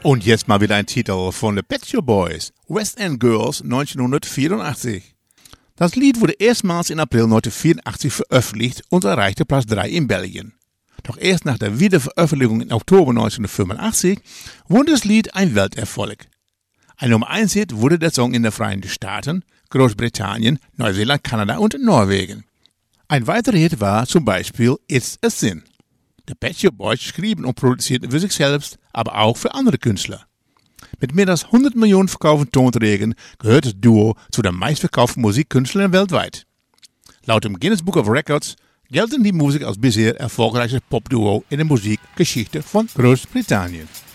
Und jetzt mal wieder ein Titel von The Pet Shop Boys, West End Girls 1984. Das Lied wurde erstmals in April 1984 veröffentlicht und erreichte Platz 3 in Belgien. Doch erst nach der Wiederveröffentlichung im Oktober 1985 wurde das Lied ein Welterfolg. Ein Nummer 1 Hit wurde der Song in den Vereinigten Staaten, Großbritannien, Neuseeland, Kanada und Norwegen. Ein weiterer Hit war zum Beispiel It's a Sin. Die Pet Shop Boys schrieben und produzierten für sich selbst, aber auch für andere Künstler. Mit mehr als 100 Millionen verkauften Tonträgern gehört das Duo zu den meistverkauften Musikkünstlern weltweit. Laut dem Guinness Book of Records gelten die Musiker als bisher erfolgreichstes Popduo in der Musikgeschichte von Großbritannien.